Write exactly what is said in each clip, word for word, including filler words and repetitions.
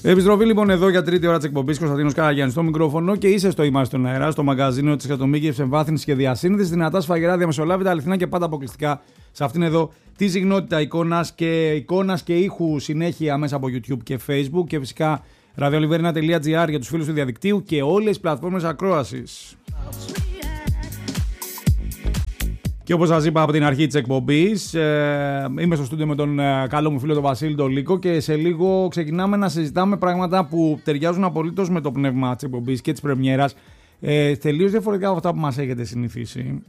Επιστροφή λοιπόν εδώ για τρίτη ώρα της εκπομπής. Κωνσταντίνος Καραγιάννης στο μικρόφωνο και είσαι στο Είμαστε στον Αέρα, στο μαγκαζίνο της Κατομίκης Εμβάθυνσης και Διασύνδεσης. Δυνατά, σφαγερά, διαμεσολάβητα, αληθινά και πάντα αποκλειστικά σε αυτήν εδώ τη συχνότητα εικόνας και, εικόνας και ήχου συνέχεια μέσα από YouTube και Facebook. Και φυσικά ραδιολιβέρνα τελεία τζι άρ για τους φίλους του διαδικτύου και όλες τις πλατφόρμες ακρόασης. Και όπως σας είπα από την αρχή της εκπομπής, ε, είμαι στο στούντιο με τον ε, καλό μου φίλο τον Βασίλη τον Λύκο και σε λίγο ξεκινάμε να συζητάμε πράγματα που ταιριάζουν απολύτως με το πνεύμα της εκπομπής και της πρεμιέρας, ε, τελείως διαφορετικά από αυτά που μας έχετε συνηθίσει.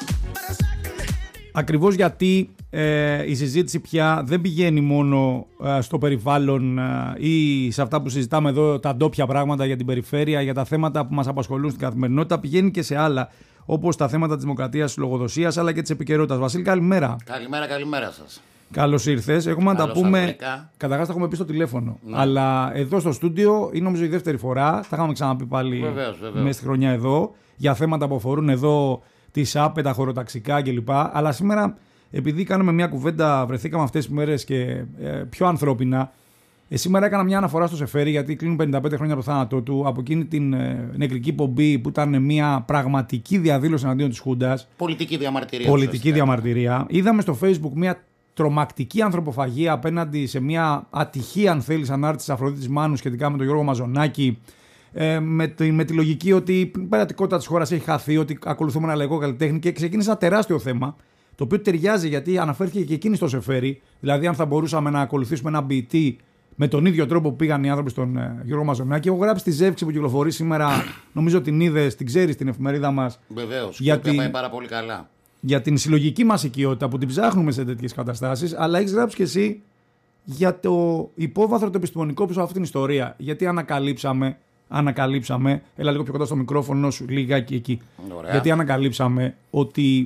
Ακριβώς γιατί ε, η συζήτηση πια δεν πηγαίνει μόνο ε, στο περιβάλλον ε, ή σε αυτά που συζητάμε εδώ, τα ντόπια πράγματα για την περιφέρεια, για τα θέματα που μας απασχολούν στην καθημερινότητα, πηγαίνει και σε άλλα, όπως τα θέματα της δημοκρατίας, της λογοδοσίας αλλά και της επικαιρότητας. Βασίλη, καλημέρα. Καλημέρα, καλημέρα σας. Καλώς ήρθες. Έχουμε να τα πούμε. Καταρχάς, τα έχουμε πει στο τηλέφωνο. Ναι. Αλλά εδώ στο στούντιο είναι νομίζω η δεύτερη φορά. Τα είχαμε ξαναπεί πάλι βεβαίως, βεβαίως. μέσα στη χρονιά εδώ για θέματα που αφορούν εδώ τη ΣΑΠΕ, τα χωροταξικά κλπ. Αλλά σήμερα, επειδή κάνουμε μια κουβέντα, βρεθήκαμε αυτές τις μέρες και ε, πιο ανθρώπινα. Ε, σήμερα έκανα μια αναφορά στο Σεφέρι, γιατί κλείνουν πενήντα πέντε χρόνια από το θάνατό του, από εκείνη την ε, νεκρική πομπή που ήταν μια πραγματική διαδήλωση εναντίον της Χούντας. Πολιτική διαμαρτυρία. Πολιτική διαμαρτυρία. Είδαμε στο Facebook μια τρομακτική ανθρωποφαγία απέναντι σε μια ατυχή, αν θέλεις, ανάρτηση της Αφροδίτης Μάνου σχετικά με τον Γιώργο Μαζονάκη. Ε, με, τη, με τη λογική ότι η περατικότητα της χώρας έχει χαθεί, ότι ακολουθούμε ένα λαϊκό καλλιτέχνη και ξεκίνησε ένα τεράστιο θέμα. Το οποίο ταιριάζει γιατί αναφέρθηκε και εκείνη στο Σεφέρι. Δηλαδή, αν θα μπορούσαμε να ακολουθήσουμε ένα ποιητή με τον ίδιο τρόπο που πήγαν οι άνθρωποι στον ε, Γιώργο Μαζονάκη. Έχω γράψει τη Ζεύξη που κυκλοφορεί σήμερα. Νομίζω την είδες, την ξέρεις την εφημερίδα μας. Βεβαίως. Γιατί την... πάει πάρα πολύ καλά. Για την συλλογική μας οικειότητα που την ψάχνουμε σε τέτοιες καταστάσεις. Αλλά έχεις γράψει και εσύ για το υπόβαθρο το επιστημονικό πίσω από αυτήν την ιστορία. Γιατί ανακαλύψαμε. Ανακαλύψαμε. Έλα λίγο πιο κοντά στο μικρόφωνο σου, λιγάκι εκεί. Ωραία. Γιατί ανακαλύψαμε ότι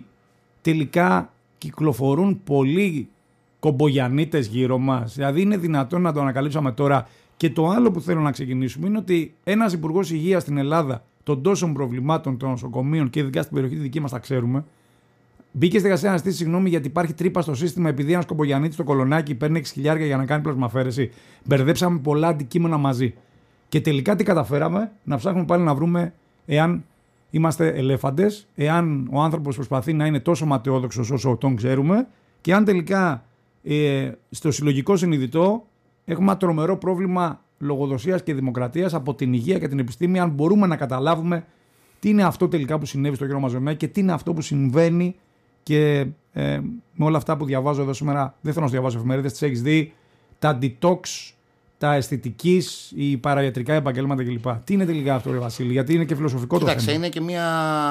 τελικά κυκλοφορούν πολλοί κομπογιανίτες γύρω μας. Δηλαδή είναι δυνατόν να το ανακαλύψαμε τώρα. Και το άλλο που θέλω να ξεκινήσουμε είναι ότι ένας υπουργός υγείας στην Ελλάδα των τόσων προβλημάτων των νοσοκομείων και ειδικά στην περιοχή τη δική μας τα ξέρουμε, μπήκε στη δικασία να ζητήσει συγγνώμη γιατί υπάρχει τρύπα στο σύστημα επειδή ένας κομπογιανίτης στο Κολονάκι παίρνει έξι χιλιάδες για να κάνει πλασμαφέρεση. Μπερδέψαμε πολλά αντικείμενα μαζί. Και τελικά τι καταφέραμε? Να ψάχνουμε πάλι να βρούμε εάν είμαστε ελέφαντες, εάν ο άνθρωπος προσπαθεί να είναι τόσο ματαιόδοξος όσο τον ξέρουμε και αν τελικά ε, στο συλλογικό συνειδητό έχουμε ένα τρομερό πρόβλημα λογοδοσίας και δημοκρατίας από την υγεία και την επιστήμη, αν μπορούμε να καταλάβουμε τι είναι αυτό τελικά που συνέβη στον κύριο Μαζονάκη και τι είναι αυτό που συμβαίνει και ε, με όλα αυτά που διαβάζω εδώ σήμερα. Δεν θέλω να σου διαβάσω εφημερίδες, τις έχεις δει, τα detox, τα αισθητικής, οι παραϊατρικά επαγγέλματα κλπ. Τι είναι τελικά αυτό, ρε Βασίλη, γιατί είναι και φιλοσοφικό. Κοίταξε, το θέμα. Είναι και μια.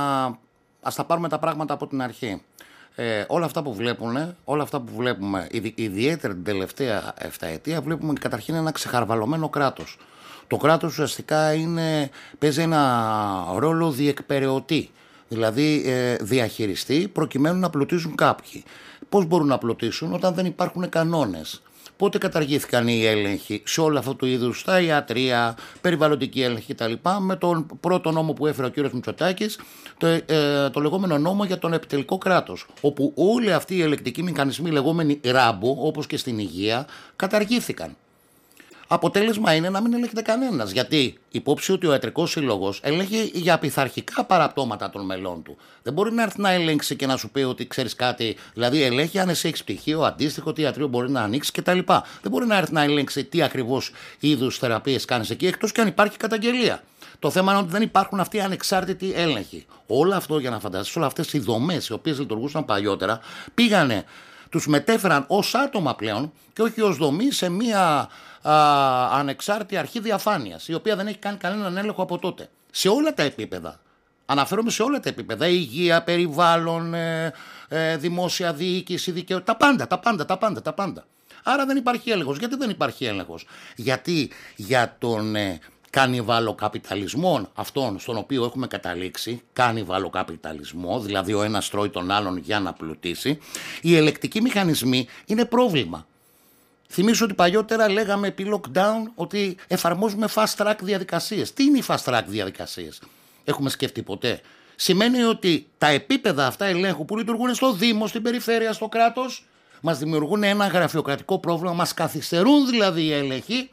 Ας τα πάρουμε τα πράγματα από την αρχή. Ε, όλα αυτά που βλέπουμε, όλα αυτά που βλέπουμε, ιδιαίτερα την τελευταία εφταετία, βλέπουμε καταρχήν ένα ξεχαρβαλωμένο κράτος. Το κράτος ουσιαστικά είναι, παίζει ένα ρόλο διεκπεραιωτή, δηλαδή ε, διαχειριστή προκειμένου να πλουτίσουν κάποιοι. Πώς μπορούν να πλουτίσουν όταν δεν υπάρχουν κανόνες? Πότε καταργήθηκαν οι έλεγχοι σε όλα αυτού του είδους, τα ιατρία, περιβαλλοντική έλεγχη κτλ. Με τον πρώτο νόμο που έφερε ο κ. Μητσοτάκης, το, ε, το λεγόμενο νόμο για τον επιτελικό κράτος, όπου όλοι αυτοί οι ελεκτικοί μηχανισμοί, λεγόμενοι ράμπο, όπως και στην υγεία, καταργήθηκαν. Αποτέλεσμα είναι να μην ελέγχεται κανένας. Γιατί υπόψη ότι ο ιατρικός σύλλογος ελέγχει για πειθαρχικά παραπτώματα των μελών του. Δεν μπορεί να έρθει να ελέγξει και να σου πει ότι ξέρεις κάτι, δηλαδή ελέγχει αν εσύ έχεις πτυχίο, αντίστοιχο, τι ιατρείο μπορεί να ανοίξει κτλ. Δεν μπορεί να έρθει να ελέγξει τι ακριβώς είδους θεραπείες κάνεις εκεί, εκτός και αν υπάρχει καταγγελία. Το θέμα είναι ότι δεν υπάρχουν αυτοί οι ανεξάρτητοι έλεγχοι. Όλο αυτό, για να φανταστείς, όλες αυτές οι δομές οι οποίες λειτουργούσαν παλιότερα, πήγανε, τους μετέφεραν ως άτομα πλέον και όχι ως δομή σε μία α, ανεξάρτητη αρχή διαφάνειας, η οποία δεν έχει κάνει κανέναν έλεγχο από τότε. Σε όλα τα επίπεδα. Αναφέρομαι σε όλα τα επίπεδα. Υγεία, περιβάλλον, ε, ε, δημόσια διοίκηση, δικαιοσύνη. Τα πάντα, τα πάντα, τα πάντα, τα πάντα. Άρα δεν υπάρχει έλεγχος. Γιατί δεν υπάρχει έλεγχος? Γιατί για τον ε, κανιβαλοκαπιταλισμό αυτόν στον οποίο έχουμε καταλήξει, κανιβαλοκαπιταλισμό, δηλαδή ο ένας τρώει τον άλλον για να πλουτίσει, οι ελεκτικοί μηχανισμοί είναι πρόβλημα. Θυμίζω ότι παλιότερα λέγαμε επί lockdown ότι εφαρμόζουμε fast track διαδικασίες. Τι είναι οι fast track διαδικασίες? Έχουμε σκεφτεί ποτέ? Σημαίνει ότι τα επίπεδα αυτά ελέγχου που λειτουργούν στο Δήμο, στην περιφέρεια, στο κράτος, μας δημιουργούν ένα γραφειοκρατικό πρόβλημα, μας καθυστερούν δηλαδή οι έλεγχοι,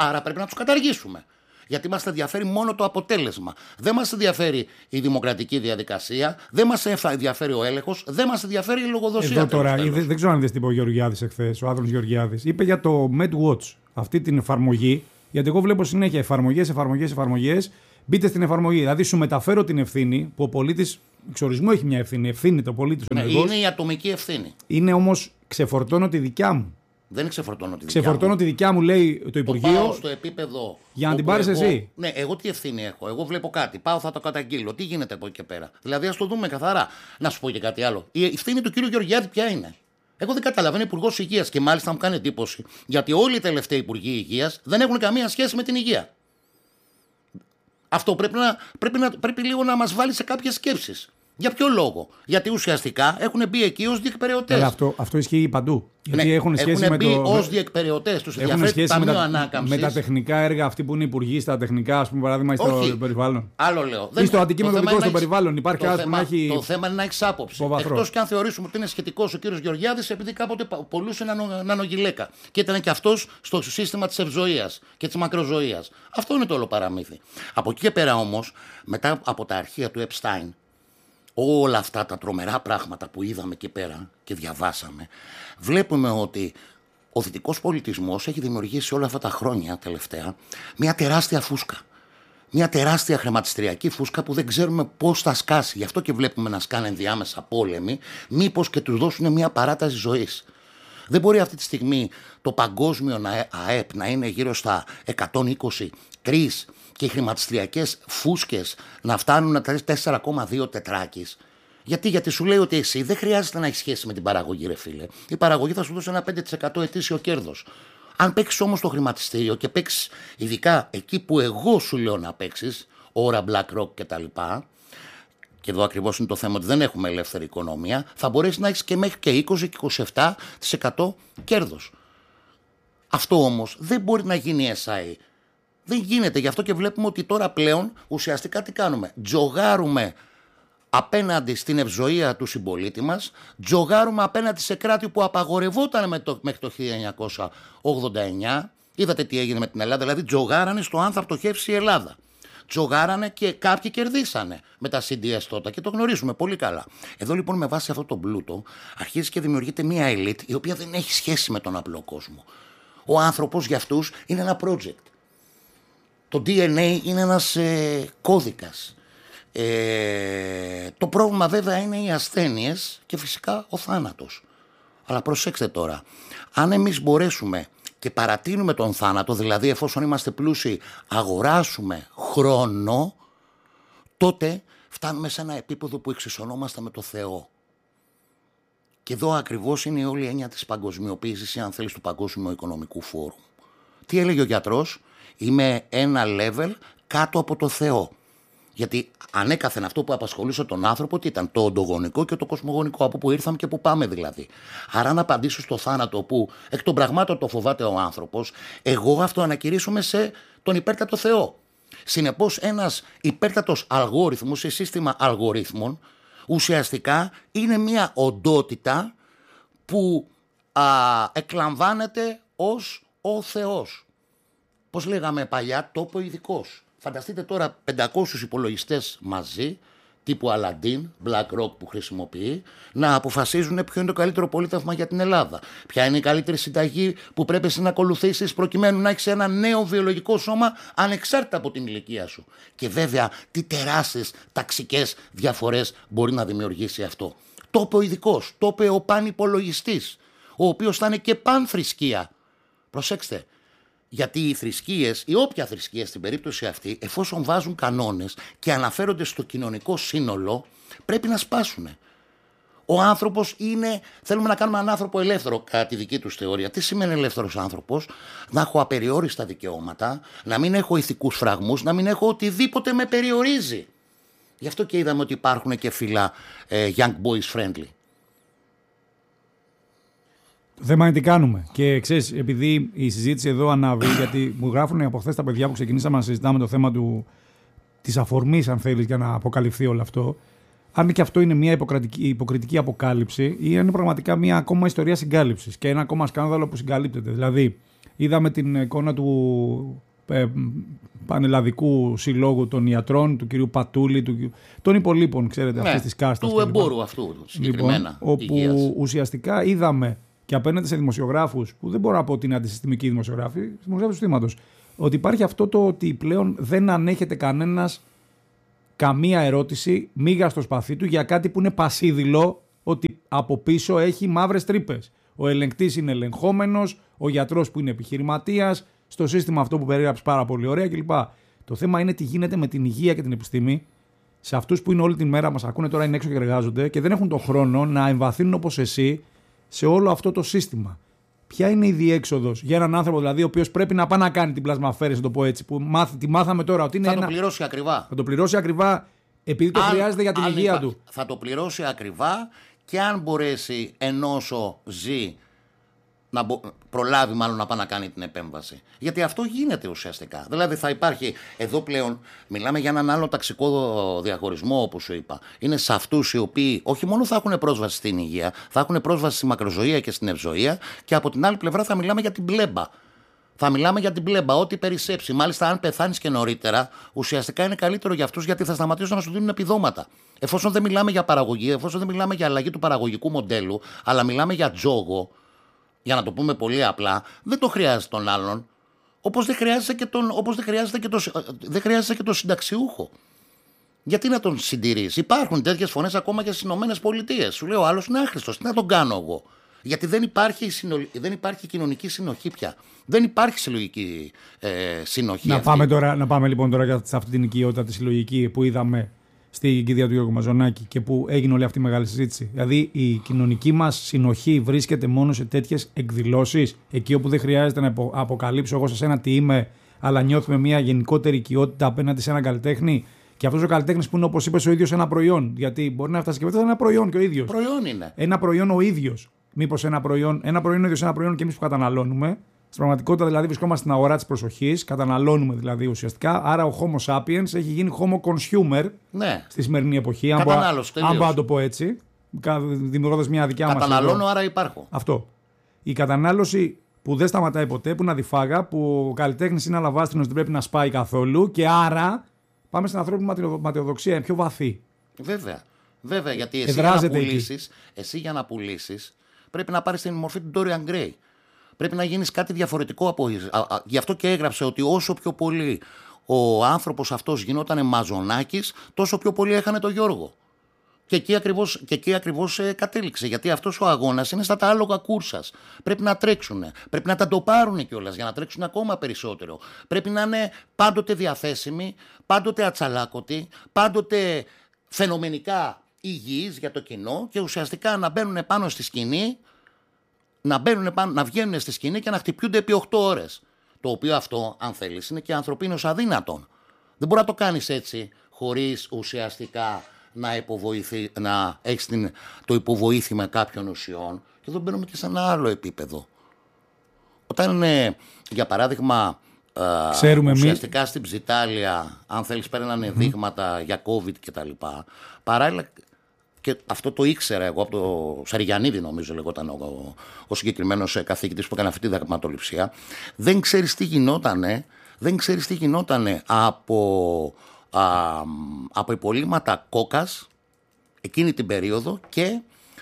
Άρα πρέπει να τους καταργήσουμε. Γιατί μας ενδιαφέρει μόνο το αποτέλεσμα. Δεν μας ενδιαφέρει η δημοκρατική διαδικασία, δεν μας ενδιαφέρει ο έλεγχος, δεν μας ενδιαφέρει η λογοδοσία. Εδώ τώρα, δεν, δεν ξέρω αν είδες τι είπε ο Γεωργιάδης εχθές, ο Άδωνης Γεωργιάδης. Είπε για το MedWatch, αυτή την εφαρμογή, γιατί εγώ βλέπω συνέχεια εφαρμογές, εφαρμογές, εφαρμογές. Μπείτε στην εφαρμογή. Δηλαδή, σου μεταφέρω την ευθύνη που ο πολίτης εξορισμού έχει μια ευθύνη. Ευθύνη το πολίτη. Ναι, είναι η ατομική ευθύνη. Είναι όμως ξεφορτώνω τη δικιά μου. Δεν είναι ξεφορτώνω τη δικιά ξεφορτώνω μου. τη δικιά μου, λέει το Υπουργείο. Πάω στο επίπεδο. Για να την πάρεις εσύ. Ναι, εγώ τι ευθύνη έχω. Εγώ βλέπω κάτι. Πάω, θα το καταγγείλω. Τι γίνεται από εκεί και πέρα. Δηλαδή, ας το δούμε καθαρά. Να σου πω και κάτι άλλο. Η ευθύνη του κύριου Γεωργιάδη ποια είναι? Εγώ δεν καταλαβαίνω. Υπουργός Υγείας και μάλιστα μου κάνει εντύπωση γιατί όλοι οι τελευταίοι Υπουργοί Υγείας δεν έχουν καμία σχέση με την υγεία. Αυτό πρέπει, να, πρέπει, να, πρέπει λίγο να μας βάλει σε κάποιες σκέψεις. Για ποιο λόγο? Γιατί ουσιαστικά έχουν μπει εκεί ως διεκπεραιωτές. Αλλά αυτό, αυτό ισχύει παντού. Γιατί ναι, έχουν σχέση έχουν με μπει το. Ως διεκπεραιωτές. Τους ενδιαφέρει το Ταμείο Ανάκαμψης. Με τα τεχνικά έργα, αυτοί που είναι υπουργοί στα τεχνικά, ας πούμε, παράδειγμα, στο Όχι. περιβάλλον. Άλλο λέω. Ή στο αντικείμενο δικό στο έχεις... περιβάλλον. Υπάρχει κάτι που να έχει. Το θέμα είναι να έχει άποψη. Εκτός και αν θεωρήσουμε ότι είναι σχετικός ο κύριος Γεωργιάδης, επειδή κάποτε πολλούσε νανογιλέκα. Και ήταν και αυτός στο σύστημα της ευζοίας και της μακροζωίας. Αυτό είναι το όλο παραμύθι. Από εκεί και πέρα όμως, μετά από τα αρχεία του Epstein, όλα αυτά τα τρομερά πράγματα που είδαμε εκεί πέρα και διαβάσαμε, βλέπουμε ότι ο δυτικός πολιτισμός έχει δημιουργήσει όλα αυτά τα χρόνια τελευταία μια τεράστια φούσκα. Μια τεράστια χρηματιστηριακή φούσκα που δεν ξέρουμε πώς θα σκάσει. Γι' αυτό και βλέπουμε να σκάνε ενδιάμεσα πόλεμοι, μήπως και τους δώσουν μια παράταση ζωής. Δεν μπορεί αυτή τη στιγμή το παγκόσμιο ΑΕΠ να είναι γύρω στα εκατόν είκοσι τρία και οι χρηματιστηριακές φούσκες να φτάνουν να τέσσερα κόμμα δύο τετράκις. Γιατί, γιατί σου λέει ότι εσύ δεν χρειάζεται να έχει σχέση με την παραγωγή, ρε φίλε. Η παραγωγή θα σου δώσει ένα πέντε τοις εκατό ετήσιο κέρδος. Αν παίξεις όμως το χρηματιστήριο και παίξεις ειδικά εκεί που εγώ σου λέω να παίξεις, ώρα BlackRock κτλ. Και εδώ ακριβώς είναι το θέμα ότι δεν έχουμε ελεύθερη οικονομία, θα μπορέσεις να έχεις και μέχρι και είκοσι και είκοσι επτά τοις εκατό κέρδος. Αυτό όμως δεν μπορεί να γίνει ες άι. Δεν γίνεται. Γι' αυτό και βλέπουμε ότι τώρα πλέον ουσιαστικά τι κάνουμε? Τζογάρουμε απέναντι στην ευζοία του συμπολίτη μας, τζογάρουμε απέναντι σε κράτη που απαγορευόταν με το, μέχρι το χίλια εννιακόσια ογδόντα εννιά. Είδατε τι έγινε με την Ελλάδα, δηλαδή τζογάρανε στο αν θα πτωχεύσει η Ελλάδα. Τζογάρανε και κάποιοι κερδίσανε με τα σι ντι ες τότε και το γνωρίζουμε πολύ καλά. Εδώ λοιπόν με βάση αυτό τον πλούτο αρχίζει και δημιουργείται μια ελίτ η οποία δεν έχει σχέση με τον απλό κόσμο. Ο άνθρωπος για αυτούς είναι ένα project. Το ντι εν έι είναι ένας ε, κώδικας. Ε, το πρόβλημα βέβαια είναι οι ασθένειες και φυσικά ο θάνατος. Αλλά προσέξτε τώρα, αν εμείς μπορέσουμε και παρατείνουμε τον θάνατο, δηλαδή εφόσον είμαστε πλούσιοι αγοράσουμε χρόνο, τότε φτάνουμε σε ένα επίπεδο που εξισωνόμαστε με το Θεό. Και εδώ ακριβώς είναι η όλη έννοια της παγκοσμιοποίησης ή αν θέλεις του Παγκόσμιου Οικονομικού Φόρουμ. Τι έλεγε ο γιατρός? Είμαι ένα level κάτω από το Θεό. Γιατί ανέκαθεν αυτό που απασχολούσε τον άνθρωπο τι ήταν? Το οντογονικό και το κοσμογονικό, από που ήρθαμε και που πάμε δηλαδή. Άρα να απαντήσω στο θάνατο που εκ των πραγμάτων το φοβάται ο άνθρωπος, εγώ αυτό ανακηρύσσομαι σε τον υπέρτατο Θεό. Συνεπώς ένας υπέρτατος αλγόριθμος ή σύστημα αλγορίθμων ουσιαστικά είναι μια οντότητα που α, εκλαμβάνεται ως ο Θεός. Πώς λέγαμε παλιά, τόπο ειδικός. Φανταστείτε τώρα πεντακόσιους υπολογιστές μαζί, τύπου Aladdin, BlackRock που χρησιμοποιεί, να αποφασίζουν ποιο είναι το καλύτερο πολίτευμα για την Ελλάδα. Ποια είναι η καλύτερη συνταγή που πρέπει εσύ να ακολουθήσεις προκειμένου να έχεις ένα νέο βιολογικό σώμα ανεξάρτητα από την ηλικία σου. Και βέβαια τι τεράστιες ταξικές διαφορές μπορεί να δημιουργήσει αυτό. Το είπε ο ειδικός, το είπε ο πανυπολογιστής, ο οποίος θα είναι και πανθρησκεία. Προσέξτε. Γιατί οι θρησκείες, ή όποια θρησκεία στην περίπτωση αυτή, εφόσον βάζουν κανόνες και αναφέρονται στο κοινωνικό σύνολο, πρέπει να σπάσουν. Ο άνθρωπος είναι, θέλουμε να κάνουμε έναν άνθρωπο ελεύθερο, κατά τη δική τους θεωρία. Τι σημαίνει ελεύθερος άνθρωπος? Να έχω απεριόριστα δικαιώματα, να μην έχω ηθικούς φραγμούς, να μην έχω οτιδήποτε με περιορίζει. Γι' αυτό και είδαμε ότι υπάρχουν και φύλλα ε, young boys friendly. Το θέμα είναι τι κάνουμε. Και ξέρεις, επειδή η συζήτηση εδώ ανάβει, γιατί μου γράφουν από χθες τα παιδιά που ξεκινήσαμε να συζητάμε το θέμα του, της αφορμής, αν θέλεις, για να αποκαλυφθεί όλο αυτό. Αν και αυτό είναι μια υποκριτική αποκάλυψη, ή είναι πραγματικά μια ακόμα ιστορία συγκάλυψης και ένα ακόμα σκάνδαλο που συγκαλύπτεται. Δηλαδή, Είδαμε την εικόνα του ε, Πανελλαδικού Συλλόγου των Ιατρών, του κυρίου Πατούλη, του, των υπολείπων, ξέρετε, ναι, αυτής της κάστας. Του εμπόρου αυτού, συγκεκριμένα. Λοιπόν, όπου υγείας. Ουσιαστικά είδαμε και απέναντι σε δημοσιογράφους, που δεν μπορώ να πω ότι είναι αντισυστημικοί δημοσιογράφοι, δημοσιογράφοι του θύματος, ότι υπάρχει αυτό το ότι πλέον δεν ανέχεται κανένας καμία ερώτηση, μίγα στο σπαθί του για κάτι που είναι πασίδηλο, ότι από πίσω έχει μαύρες τρύπες. Ο ελεγκτής είναι ελεγχόμενος, ο γιατρός που είναι επιχειρηματίας, στο σύστημα αυτό που περίγραψε πάρα πολύ ωραία κλπ. Το θέμα είναι τι γίνεται με την υγεία και την επιστήμη σε αυτούς που είναι όλη την μέρα, μας ακούνε τώρα, είναι έξω και εργάζονται και δεν έχουν τον χρόνο να εμβαθύνουν όπως εσύ σε όλο αυτό το σύστημα. Ποια είναι η διέξοδος για έναν άνθρωπο δηλαδή, ο οποίος πρέπει να πάει να κάνει την πλασμαφέρεση, να το πω έτσι, που μάθ, τη μάθαμε τώρα ότι είναι. Θα ένα... το πληρώσει ακριβά. Θα το πληρώσει ακριβά επειδή το αν, χρειάζεται για την υγεία υπά... του. Θα το πληρώσει ακριβά και αν μπορέσει ενώσο ζει να μπο... προλάβει μάλλον να πάει να κάνει την επέμβαση. Γιατί αυτό γίνεται ουσιαστικά. Δηλαδή θα υπάρχει, εδώ πλέον μιλάμε για έναν άλλο ταξικό διαχωρισμό όπως σου είπα. Είναι σε αυτούς οι οποίοι όχι μόνο θα έχουν πρόσβαση στην υγεία, θα έχουν πρόσβαση στη μακροζωία και στην ευζωία και από την άλλη πλευρά θα μιλάμε για την πλέμπα. Θα μιλάμε για την πλέμπα, ό,τι περισσέψει. Μάλιστα, αν πεθάνεις και νωρίτερα, ουσιαστικά είναι καλύτερο για αυτούς γιατί θα σταματήσουν να σου δίνουν επιδόματα. Εφόσον δεν μιλάμε για παραγωγή, εφόσον δεν μιλάμε για αλλαγή του παραγωγικού μοντέλου, αλλά μιλάμε για τζόγο, για να το πούμε πολύ απλά, δεν το χρειάζεται τον άλλον. Όπως δεν χρειάζεται και τον, όπως δεν χρειάζεται και το, δεν χρειάζεται και το συνταξιούχο. Γιατί να τον συντηρείς? Υπάρχουν τέτοιες φωνές ακόμα και στις Ηνωμένες Πολιτείες. Σου λέει ο άλλος είναι άχρηστος, τι να τον κάνω εγώ? Γιατί δεν υπάρχει, συνολ... δεν υπάρχει κοινωνική συνοχή πια. Δεν υπάρχει συλλογική ε, συνοχή. Να αυτή. πάμε, τώρα, να πάμε λοιπόν τώρα σε αυτή την οικειότητα τη συλλογική που είδαμε στην κηδεία του Γιώργου Μαζονάκη και που έγινε όλη αυτή η μεγάλη συζήτηση. Δηλαδή η κοινωνική μας συνοχή βρίσκεται μόνο σε τέτοιες εκδηλώσεις, εκεί όπου δεν χρειάζεται να αποκαλύψω εγώ σε ένα τι είμαι, αλλά νιώθουμε μια γενικότερη οικειότητα απέναντι σε έναν καλλιτέχνη. Και αυτό ο καλλιτέχνης που είναι, όπως είπες, ο ίδιος ένα προϊόν. Γιατί μπορεί να φτάσει και μετά ένα προϊόν και ο ίδιος. Προϊόν είναι. Ένα προϊόν ο ίδιος. Μήπως ένα προϊόν, ένα προϊόν ο ίδιος, ένα προϊόν και εμείς που καταναλώνουμε. Στην πραγματικότητα δηλαδή βρισκόμαστε στην αγορά της προσοχής, καταναλώνουμε δηλαδή ουσιαστικά. Άρα ο Homo sapiens έχει γίνει Homo consumer ναι. στη σημερινή εποχή. Αν μπορώ να το πω έτσι, δημιουργώντας μια δικιά μας. Καταναλώνω, άρα υπάρχω. Αυτό. Η κατανάλωση που δεν σταματάει ποτέ, που είναι αδιφάγα, που ο καλλιτέχνης είναι αλαβάστρινος, δεν πρέπει να σπάει καθόλου και άρα πάμε στην ανθρώπινη ματαιοδοξία, είναι πιο βαθύ. Βέβαια. Βέβαια, γιατί εσύ για, να πουλήσεις, εσύ για να πουλήσεις πρέπει να πάρεις την μορφή του Dorian Gray. Πρέπει να γίνεις κάτι διαφορετικό από... Γι' αυτό και έγραψε ότι όσο πιο πολύ ο άνθρωπος αυτός γινόταν μαζονάκης, τόσο πιο πολύ έχανε τον Γιώργο. Και εκεί ακριβώς, και εκεί ακριβώς ε, κατέληξε. Γιατί αυτός ο αγώνας είναι στα τα άλογα κούρσας. Πρέπει να τρέξουν. Πρέπει να τα το πάρουν κιόλας για να τρέξουν ακόμα περισσότερο. Πρέπει να είναι πάντοτε διαθέσιμοι, πάντοτε ατσαλάκωτοι, πάντοτε φαινομενικά υγιείς για το κοινό και ουσιαστικά να μπαίνουν πάνω στη σκηνή, να, μπαίνουν πάνω, να βγαίνουν στη σκηνή και να χτυπιούνται επί οκτώ ώρες. Το οποίο αυτό, αν θέλεις, είναι και ανθρωπίνως αδύνατον. Δεν μπορεί να το κάνεις έτσι, χωρίς ουσιαστικά να, υποβοηθεί, να έχεις την, το υποβοήθημα κάποιων ουσιών. Και εδώ μπαίνουμε και σε ένα άλλο επίπεδο. Όταν είναι, για παράδειγμα, Uh, ουσιαστικά μη... στην Ψιτάλια, αν θέλεις, παίρνανε mm. δείγματα για COVID και τα λοιπά. Παράλληλα, και αυτό το ήξερα εγώ από το Σαριγιαννίδη, νομίζω λεγόταν ο, ο συγκεκριμένος καθηγητής που έκανε αυτή τη δαγματοληψία. Δεν ξέρεις τι γινότανε, δεν ξέρεις τι γινότανε από, α, από υπολείμματα κόκας εκείνη την περίοδο και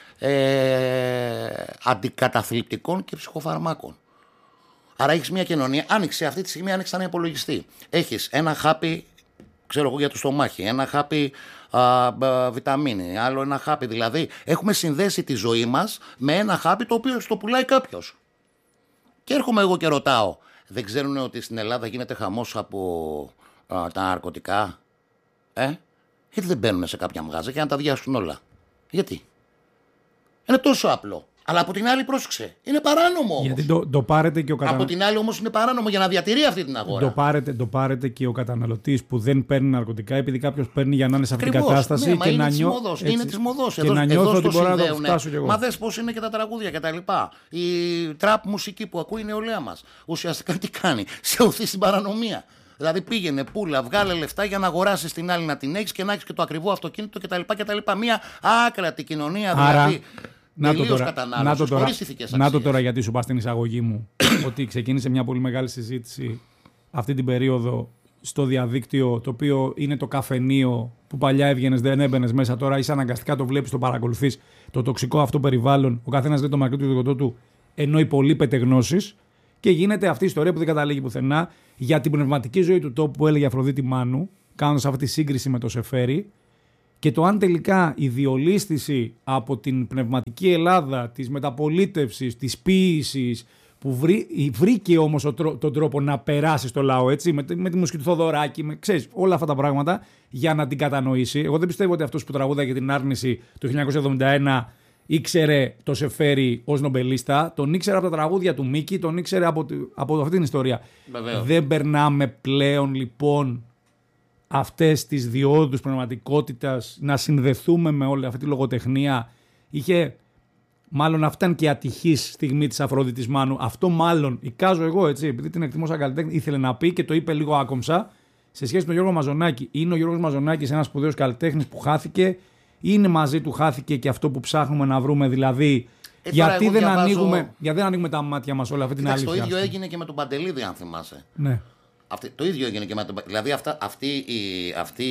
ε, αντικαταθλιπτικών και ψυχοφαρμάκων. Άρα έχεις μια κοινωνία, άνοιξε αυτή τη στιγμή, άνοιξε ένα υπολογιστή. Έχεις ένα χάπι, ξέρω εγώ, για το στομάχι, ένα χάπι α, α, βιταμίνη, άλλο ένα χάπι. Δηλαδή, έχουμε συνδέσει τη ζωή μας με ένα χάπι το οποίο στο πουλάει κάποιος. Και έρχομαι εγώ και ρωτάω, δεν ξέρουν ότι στην Ελλάδα γίνεται χαμός από α, τα ναρκωτικά? Ε, γιατί δεν μπαίνουν σε κάποια μαγάζα και να τα διάσουν όλα? Γιατί? Είναι τόσο απλό. Αλλά από την άλλη, πρόσεξε, είναι παράνομο όμως. Γιατί το, το πάρετε και ο καταναλωτής. Από την άλλη όμως είναι παράνομο για να διατηρεί αυτή την αγορά. Το πάρετε, το πάρετε και ο καταναλωτής που δεν παίρνει ναρκωτικά, επειδή κάποιος παίρνει για να είναι σε αυτή την κατάσταση. Ναι, και είναι να της νιώ... μοδός, είναι της μοδός. Και εδώ, να νιώθω εδώ ότι μπορώ να το συνδέουνε. φτάσω κι εγώ. Μα δες πώς είναι και τα τραγούδια και τα λοιπά. Η τραπ μουσική που ακούει η νεολαία μας. Ουσιαστικά τι κάνει? Σε οθεί στην παρανομία. Δηλαδή πήγαινε πουλα, βγάλε λεφτά για να αγοράσεις την άλλη να την έχεις και να έχεις και το ακριβό αυτοκίνητο κτλ. Μια άκρατη κοινωνία Άρα... δηλαδή. Να το τώρα, να το τώρα, να το τώρα γιατί σου πας στην εισαγωγή μου ότι ξεκίνησε μια πολύ μεγάλη συζήτηση αυτή την περίοδο στο διαδίκτυο, το οποίο είναι το καφενείο που παλιά έβγαινες, δεν έμπαινες μέσα, τώρα είσαι αναγκαστικά το βλέπεις, το παρακολουθείς, το τοξικό αυτό περιβάλλον, ο καθένας λέει το μακρύ του δικό του, ενώ υπολείπεται γνώσεις και γίνεται αυτή η ιστορία που δεν καταλήγει πουθενά για την πνευματική ζωή του τόπου που έλεγε η Αφροδίτη Μάνου, κάνοντας αυτή τη σύγκριση με το Σεφέρι. Και το αν τελικά η διολίσθηση από την πνευματική Ελλάδα, της μεταπολίτευσης, της ποίησης, που βρή, βρήκε όμως ο, τον τρόπο να περάσει στο λαό, έτσι, με, με τη μουσική του Θοδωράκη, με, ξέρεις, όλα αυτά τα πράγματα, για να την κατανοήσει. Εγώ δεν πιστεύω ότι αυτός που τραγούδαγε την άρνηση το χίλια εννιακόσια εβδομήντα ένα ήξερε το Σεφέρι ως νομπελίστα, τον ήξερε από τα τραγούδια του Μίκη, τον ήξερε από, από αυτή την ιστορία. Βεβαίως. Δεν περνάμε πλέον λοιπόν αυτές τις διόδους πνευματικότητας να συνδεθούμε με όλη αυτή τη λογοτεχνία. Είχε, μάλλον αυτή ήταν και η ατυχής στιγμή της Αφροδίτης Μάνου. Αυτό μάλλον, εικάζω εγώ έτσι, επειδή την εκτιμώ σαν καλλιτέχνη, ήθελε να πει και το είπε λίγο άκομψα σε σχέση με τον Γιώργο Μαζονάκη. Είναι ο Γιώργος Μαζονάκης ένας σπουδαίος καλλιτέχνης που χάθηκε, είναι μαζί του χάθηκε και αυτό που ψάχνουμε να βρούμε, δηλαδή ε, γιατί, δεν διαβάζω... ανοίγουμε, γιατί δεν ανοίγουμε τα μάτια μας όλα αυτή την αλήθεια. Το ίδιο έγινε και με τον Παντελίδη, αν θυμάσαι. Ναι. Αυτή, το ίδιο έγινε και με τον. Δηλαδή, αυτά, αυτοί, οι, αυτοί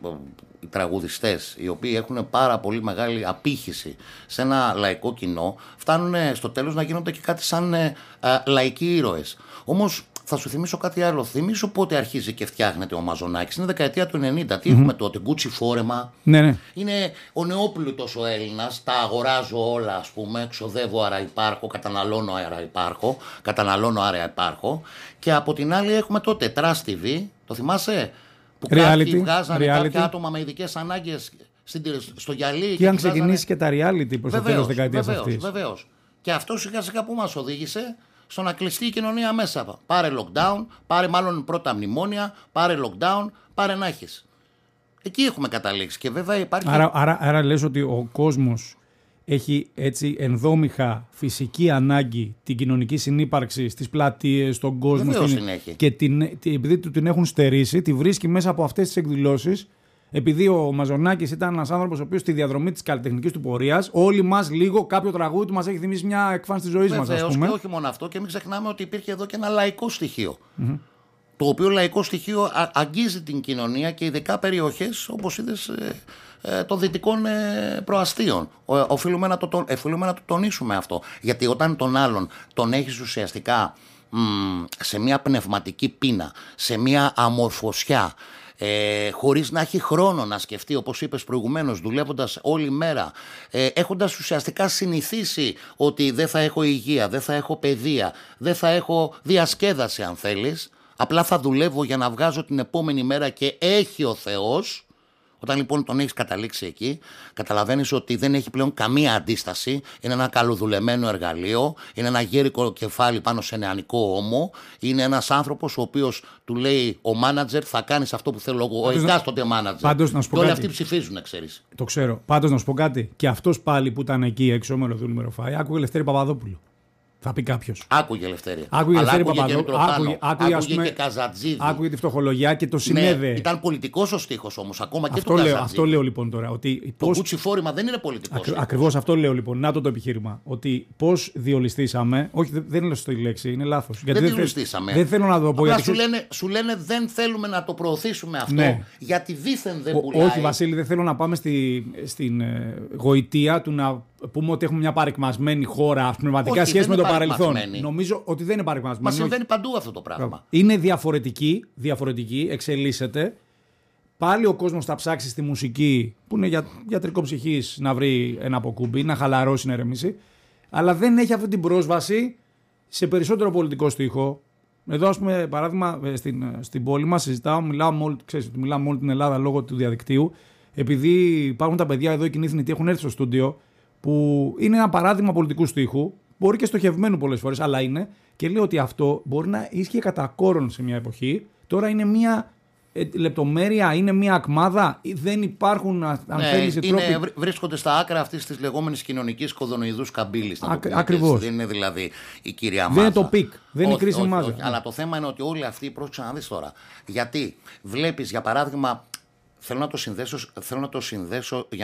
οι τραγουδιστές, οι οποίοι έχουν πάρα πολύ μεγάλη απήχηση σε ένα λαϊκό κοινό, φτάνουν στο τέλος να γίνονται και κάτι σαν ε, ε, λαϊκοί ήρωες. Όμως, θα σου θυμίσω κάτι άλλο. Θυμίσω πότε αρχίζει και φτιάχνεται ο Μαζονάκης. Είναι δεκαετία του ενενήντα. Τι mm-hmm. έχουμε τότε, Γκούτσι φόρεμα. Ναι, ναι. Είναι ο νεόπλουτος ο Έλληνας. Τα αγοράζω όλα, ας πούμε. Ξοδεύω, άρα υπάρχω. Καταναλώνω, άρα υπάρχω. Καταναλώνω, άρα υπάρχω. Και από την άλλη έχουμε τότε Trust τι βι. Το θυμάσαι? Που κάποιοι βγάζανε κάποια άτομα με ειδικές ανάγκες στο γυαλί. Και, και αν ξεκινήσει και τα reality προς το τέλος της δεκαετίας αυτής. Βεβαίως. Και αυτό σιγά σιγά που μας οδήγησε στο να κλειστεί η κοινωνία μέσα. Πάρε lockdown, πάρε μάλλον πρώτα μνημόνια, πάρε lockdown, πάρε να έχεις. Εκεί έχουμε καταλήξει και βέβαια υπάρχει... Άρα, άρα, άρα λες ότι ο κόσμος έχει έτσι ενδόμηχα φυσική ανάγκη την κοινωνική συνύπαρξη στις πλατείες, στον κόσμο. Βεβαίως την έχει. Και την, επειδή του την έχουν στερήσει, τη βρίσκει μέσα από αυτές τις εκδηλώσεις. Επειδή ο Μαζονάκης ήταν ένας άνθρωπος ο οποίος στη διαδρομή της καλλιτεχνικής του πορείας, όλοι μας λίγο κάποιο τραγούδι του μας έχει θυμίσει μια εκφάνση της ζωής μας. Βεβαίως, και όχι μόνο αυτό, και μην ξεχνάμε ότι υπήρχε εδώ και ένα λαϊκό στοιχείο. Mm-hmm. Το οποίο λαϊκό στοιχείο α, αγγίζει την κοινωνία και ειδικά περιοχές, όπως είδες, ε, ε, των δυτικών ε, προαστίων. Ο, οφείλουμε, να το, το, οφείλουμε να το τονίσουμε αυτό. Γιατί όταν τον άλλον τον έχεις ουσιαστικά μ, σε μια πνευματική πείνα, σε μια αμορφωσιά, Ε, χωρίς να έχει χρόνο να σκεφτεί, όπως είπες προηγουμένως, δουλεύοντας όλη μέρα, ε, έχοντας ουσιαστικά συνηθίσει ότι δεν θα έχω υγεία, δεν θα έχω παιδεία, δεν θα έχω διασκέδαση αν θέλεις, απλά θα δουλεύω για να βγάζω την επόμενη μέρα και έχει ο Θεός. Όταν λοιπόν τον έχεις καταλήξει εκεί, καταλαβαίνεις ότι δεν έχει πλέον καμία αντίσταση. Είναι ένα καλοδουλεμένο εργαλείο, είναι ένα γέρικο κεφάλι πάνω σε νεανικό ώμο. Είναι ένας άνθρωπος ο οποίος του λέει ο μάνατζερ θα κάνεις αυτό που θέλω εγώ, ο εκάστοτε μάνατζερ. Πάντως να σου πω και όλοι κάτι. αυτοί ψηφίζουν, ξέρεις. Το ξέρω. Πάντως να σου πω κάτι. Και αυτός πάλι που ήταν εκεί έξω με το νούμερο φάι, άκουγε Ελευθέρη Παπαδόπουλο. Θα πει κάποιος. Άκουγε Ελευθέρη. Άκουγε Ελευθέρη Παπαδόπουλο. Άκουγε, άκουγε, άκουγε και Καζατζίδη. Άκουγε τη φτωχολογιά και το συνέδε. Ναι, ήταν πολιτικός ο στίχος όμως, ακόμα και αυτό το λέω, Καζατζίδη. Αυτό λέω λοιπόν τώρα. Ότι το πώς... κουτσιφόρημα δεν είναι πολιτικός. Ακρι... Ακριβώς αυτό λέω λοιπόν. Να το το επιχείρημα. Ότι πώς διολιστήσαμε. Όχι, δεν λέω στη λέξη, είναι λάθος. Δεν διολιστήσαμε. Δεν θέλω να το πω. Απλά γιατί... σου, λένε, σου λένε δεν θέλουμε να το προωθήσουμε αυτό. Ναι. Γιατί δήθεν δεν πουλάει. Όχι, Βασίλη, δεν θέλω να πάμε στη, στην ε, γοητεία του να πούμε ότι έχουμε μια παρεκμασμένη χώρα πνευματικά σχέση με το παρελθόν. Νομίζω ότι δεν είναι παρεκμασμένη. Μα συμβαίνει παντού αυτό το πράγμα. Είναι διαφορετική, διαφορετική, εξελίσσεται. Πάλι ο κόσμος θα ψάξει στη μουσική, που είναι για, γιατρικό ψυχής, να βρει ένα αποκούμπι, να χαλαρώσει, να ηρεμήσει. Αλλά δεν έχει αυτή την πρόσβαση σε περισσότερο πολιτικό στίχο. Εδώ, ας πούμε, παράδειγμα, στην, στην πόλη μας συζητάω, μιλάω με όλη, ξέρεις, μιλάω με όλη την Ελλάδα λόγω του διαδικτύου. Επειδή υπάρχουν τα παιδιά εδώ, εκείνοι θνητοί έχουν έρθει στο στούντιο, που είναι ένα παράδειγμα πολιτικού στίχου, μπορεί και στοχευμένου πολλές φορές, αλλά είναι. Και λέω ότι αυτό μπορεί να ίσχυε κατά κόρον σε μια εποχή. Τώρα είναι μια ε, λεπτομέρεια, είναι μια ακμάδα. Δεν υπάρχουν, αν ναι, θέλεις, τρόποι. Βρίσκονται στα άκρα αυτής της λεγόμενης κοινωνικής κοδωνοειδούς καμπύλης. Ακριβώς. Δεν είναι δηλαδή η κυρία Μάζα. Δεν είναι το πικ. Δεν είναι η κρίσιμη μάζα. Όχι, αλλά το θέμα είναι ότι όλοι αυτοί, πρόσεξε να δεις τώρα. Γιατί βλέπεις, για παράδειγμα, θέλω να το συνδέσω, θέλω να το συνδέσω για να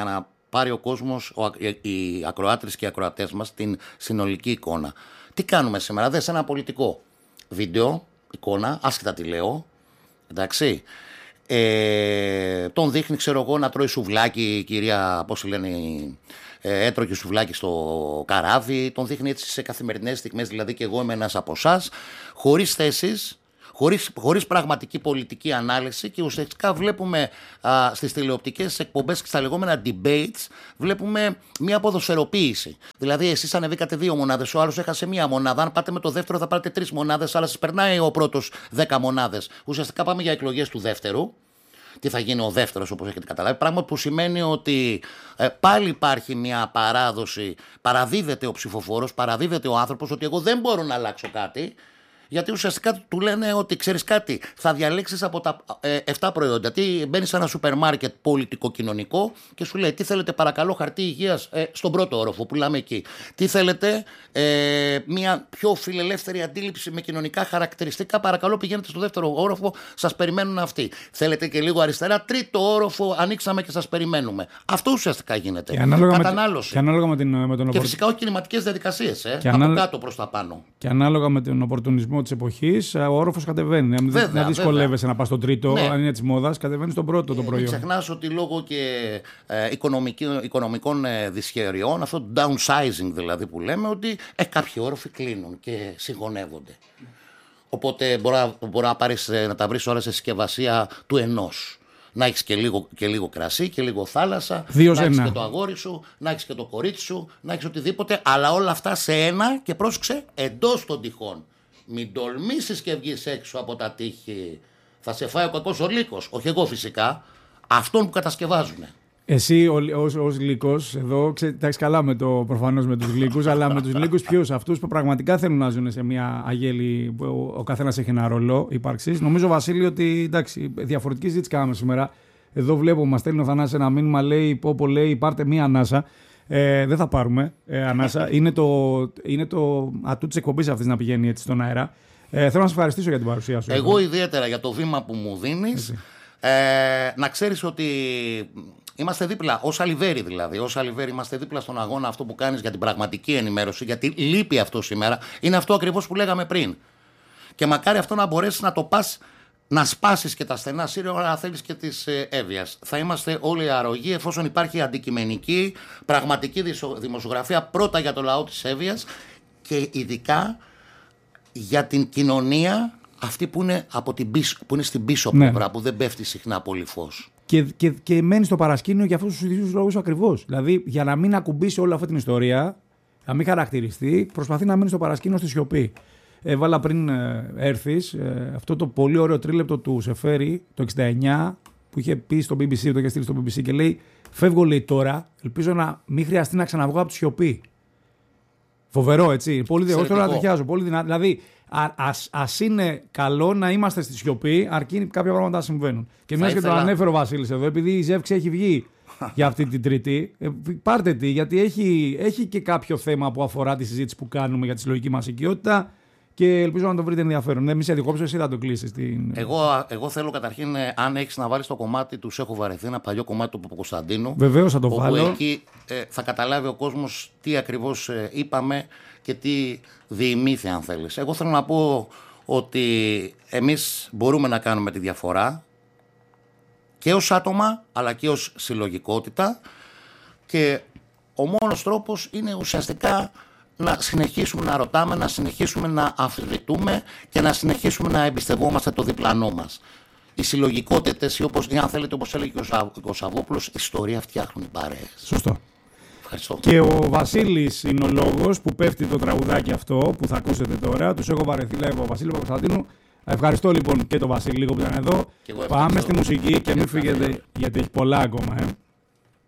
πάρει ο κόσμος, ο, οι ακροάτρες και οι ακροατές μας την συνολική εικόνα. Τι κάνουμε σήμερα? Δες ένα πολιτικό βίντεο, εικόνα, άσχετα τι λέω, εντάξει. Ε, τον δείχνει, ξέρω εγώ, να τρώει σουβλάκι, η κυρία, πώς λένε, ε, έτρωγε σουβλάκι στο καράβι. Τον δείχνει έτσι σε καθημερινές στιγμές, δηλαδή και εγώ είμαι ένας από εσάς, χωρίς θέσεις, χωρίς, χωρίς πραγματική πολιτική ανάλυση, και ουσιαστικά βλέπουμε α, στις τηλεοπτικές εκπομπές και στα λεγόμενα debates, βλέπουμε μια ποδοσφαιροποίηση. Δηλαδή, εσείς ανεβήκατε δύο μονάδες, ο άλλος έχασε μία μονάδα. Αν πάτε με το δεύτερο, θα πάρετε τρεις μονάδες, αλλά σας περνάει ο πρώτος δέκα μονάδες. Ουσιαστικά πάμε για εκλογές του δεύτερου. Τι θα γίνει ο δεύτερος, όπως έχετε καταλάβει. Πράγμα που σημαίνει ότι ε, πάλι υπάρχει μια παράδοση, παραδίδεται ο ψηφοφόρος, παραδίδεται ο άνθρωπος ότι εγώ δεν μπορώ να αλλάξω κάτι. Γιατί ουσιαστικά του λένε ότι ξέρεις κάτι, θα διαλέξεις από τα ε, επτά προϊόντα. Τι μπαίνεις σε ένα σούπερ μάρκετ πολιτικο-κοινωνικό και σου λέει τι θέλετε, παρακαλώ, χαρτί υγείας ε, στον πρώτο όροφο, πουλάμε εκεί. Τι θέλετε, ε, μια πιο φιλελεύθερη αντίληψη με κοινωνικά χαρακτηριστικά, παρακαλώ πηγαίνετε στο δεύτερο όροφο, σας περιμένουν αυτοί. Θέλετε και λίγο αριστερά, τρίτο όροφο, ανοίξαμε και σας περιμένουμε. Αυτό ουσιαστικά γίνεται. Και ανάλογα κατανάλωση. Με, και ανάλογα με, την, με τον και φυσικά όχι κινηματικές διαδικασίες, ε, από ανάλογα, κάτω προς τα πάνω. Και ανάλογα με τον οπορτουνισμό της εποχής, ο όροφος κατεβαίνει. Βέβαια, να δυσκολεύεσαι να πας στον τρίτο, ναι. Αν είναι της μόδας, κατεβαίνει στον πρώτο το προϊόν. Μην ξεχνάς ότι λόγω και ε, οικονομικών ε, δυσχεριών, αυτό το downsizing δηλαδή που λέμε, ότι ε, κάποιοι όροφοι κλείνουν και συγχωνεύονται. Οπότε μπορεί, μπορεί να, πάρεις, να τα βρεις ώρα σε συσκευασία του ενός. Να έχεις και λίγο, και λίγο κρασί και λίγο θάλασσα, Δύο να έχεις και το αγόρι σου, να έχεις και το κορίτσι σου, να έχεις οτιδήποτε, αλλά όλα αυτά σε ένα, και πρόσεξε, εντός των τυχών. Μην τολμήσεις και βγεις έξω από τα τείχη. Θα σε φάει ο κακός ο λύκος. Όχι εγώ φυσικά, αυτόν που κατασκευάζουν. Εσύ ως, ως λύκος, εδώ τα έχεις καλά με το, προφανώς με τους λύκους, αλλά με τους λύκους ποιους? Αυτούς που πραγματικά θέλουν να ζουν σε μια αγέλη που ο, ο καθένας έχει ένα ρόλο ύπαρξης. Νομίζω, Βασίλη, ότι εντάξει, διαφορετική συζήτηση κάναμε σήμερα. Εδώ βλέπω, μας στέλνει ο Θανάσης ένα μήνυμα, λέει, πω, πω, λέει, πάρτε μία ανάσα. Ε, δεν θα πάρουμε ε, ανάσα. είναι, το, είναι το ατού της εκπομπής αυτής να πηγαίνει έτσι στον αέρα. Ε, θέλω να σας ευχαριστήσω για την παρουσία σου. Εγώ εδώ. Ιδιαίτερα για το βήμα που μου δίνεις. Ε, να ξέρεις ότι είμαστε δίπλα, ως Αλιβέρι δηλαδή. Ως Αλιβέρι είμαστε δίπλα στον αγώνα αυτό που κάνεις για την πραγματική ενημέρωση. Γιατί λείπει αυτό σήμερα. Είναι αυτό ακριβώς που λέγαμε πριν. Και μακάρι αυτό να μπορέσεις να το πας, να σπάσεις και τα στενά σύρια, να θέλεις και της ε, έβειας. Θα είμαστε όλοι αρρωγοί εφόσον υπάρχει αντικειμενική, πραγματική δημοσιογραφία, πρώτα για το λαό της έβειας και ειδικά για την κοινωνία αυτή που είναι, από την πίσω, που είναι στην πίσω πλευρά, ναι. Που δεν πέφτει συχνά πολύ φως. Και, και, και μένει στο παρασκήνιο για αυτούς τους ίδιους λόγους ακριβώς. Δηλαδή για να μην ακουμπήσει όλη αυτή την ιστορία, να μην χαρακτηριστεί, προσπαθεί να μείνει στο παρασκήνιο στη σιωπή. Έβαλα πριν ε, έρθεις ε, αυτό το πολύ ωραίο τρίλεπτο του Σεφέρη το εξήντα εννιά που είχε πει στο μπι μπι σι, το είχε στείλει στο μπι μπι σι και λέει φεύγω, λέει, τώρα, ελπίζω να μην χρειαστεί να ξαναβγώ από τη σιωπή. Φοβερό, έτσι. Πολύ δυνατό. Τώρα να τριχιάζω. Πολύ δυνατό. Δηλαδή, ας είναι καλό να είμαστε στη σιωπή, αρκεί κάποια πράγματα να συμβαίνουν. Και μια και το ανέφερε ο Βασίλης εδώ, επειδή η Ζεύξη έχει βγει για αυτή την Τρίτη, ε, πάρτε τη, γιατί έχει, έχει και κάποιο θέμα που αφορά τη συζήτηση που κάνουμε για τη συλλογική μας οικειότητα. Και ελπίζω να το βρείτε ενδιαφέρον. Δεν μη σε διακόψω, εσύ θα το κλείσεις. Την... Εγώ, εγώ θέλω καταρχήν, αν έχεις να βάλεις το κομμάτι του Έχω Βαρεθεί, ένα παλιό κομμάτι του Παπακοσταντίνου. Βεβαίως θα το όπου βάλω. Εκεί ε, θα καταλάβει ο κόσμος τι ακριβώς ε, είπαμε και τι διημήθη, αν θέλεις. Εγώ θέλω να πω ότι εμείς μπορούμε να κάνουμε τη διαφορά και ως άτομα, αλλά και ως συλλογικότητα. Και ο μόνος τρόπος είναι ουσιαστικά να συνεχίσουμε να ρωτάμε, να συνεχίσουμε να αμφισβητούμε και να συνεχίσουμε να εμπιστευόμαστε το διπλανό μας. Οι συλλογικότητες, όπως, ή αν θέλετε, όπως έλεγε ο Σαββόπουλος, ιστορία φτιάχνουν οι παρέες. Σωστό. Ευχαριστώ. Και ο Βασίλης είναι ο λόγος που πέφτει το τραγουδάκι αυτό που θα ακούσετε τώρα. Τους Έχω Βαρεθεί, λέει ο Βασίλη Παπακοσταντίνου. Ευχαριστώ λοιπόν και τον Βασίλη λίγο που ήταν εδώ. Πάμε στη μουσική και μην φύγετε γιατί έχει πολλά ακόμα. Ε.